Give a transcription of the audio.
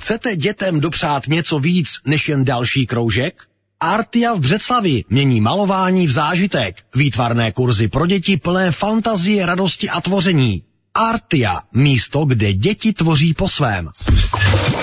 Chcete dětem dopřát něco víc než jen další kroužek? Artia v Břeclavi mění malování v zážitek. Výtvarné kurzy pro děti plné fantazie, radosti a tvoření. Artia, místo, kde děti tvoří po svém.